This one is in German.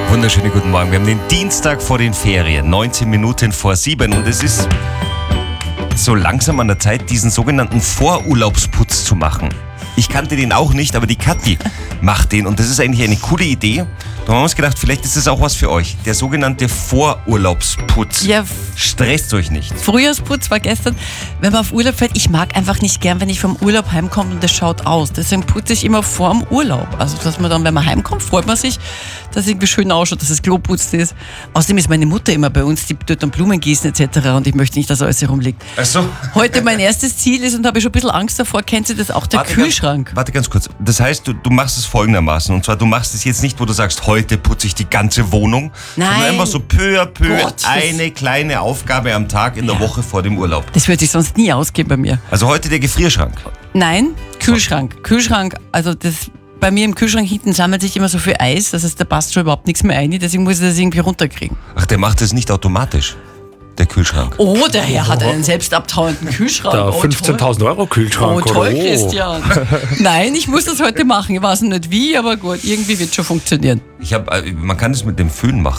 Wunderschönen guten Morgen. Wir haben den Dienstag vor den Ferien, 19 Minuten vor 7 und es ist so langsam an der Zeit, diesen sogenannten Vorurlaubsputz zu machen. Ich kannte den auch nicht, aber die Kathi macht den und das ist eigentlich eine coole Idee. Da haben wir uns gedacht, vielleicht ist das auch was für euch. Der sogenannte Vorurlaubsputz. Ja, Stresst euch nicht. Frühjahrsputz war gestern, wenn man auf Urlaub fährt. Ich mag einfach nicht gern, wenn ich vom Urlaub heimkomme und das schaut aus. Deswegen putze ich immer vorm Urlaub. Also, dass man dann, wenn man heimkommt, freut man sich, dass es irgendwie schön ausschaut, dass das Klo putzt ist. Außerdem ist meine Mutter immer bei uns, die tut dann Blumen gießen etc. und ich möchte nicht, dass alles herumliegt. Ach so. Heute mein erstes Ziel ist und habe ich schon ein bisschen Angst davor, kennt ihr das auch, der Kühlschrank. Warte ganz kurz. Das heißt, du machst es folgendermaßen. Und zwar, du machst es jetzt nicht, wo du sagst, heute putze ich die ganze Wohnung. Nein. Sondern einfach so peu à peu Gott, eine kleine Aufgabe am Tag in der Woche vor dem Urlaub. Das würde sich sonst nie ausgehen bei mir. Also heute der Gefrierschrank. Nein, Kühlschrank. Kühlschrank, also das... Bei mir im Kühlschrank hinten sammelt sich immer so viel Eis, das heißt, da passt schon überhaupt nichts mehr rein, deswegen muss ich das irgendwie runterkriegen. Ach, der macht das nicht automatisch, der Kühlschrank. Oh, der Herr hat einen selbstabtauenden Kühlschrank. Der Oh, 15.000 Euro Kühlschrank. Oh, toll, oder? Christian. Nein, ich muss das heute machen. Ich weiß noch nicht wie, aber gut, irgendwie wird schon funktionieren. Man kann das mit dem Föhn machen.